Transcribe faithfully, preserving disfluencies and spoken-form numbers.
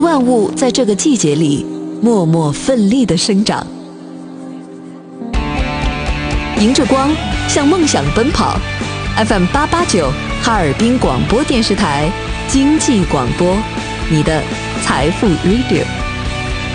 万物在这个季节里默默奋力地生长，迎着光向梦想奔跑。 F M 八八九哈尔滨广播电视台经济广播，你的财富 Radio。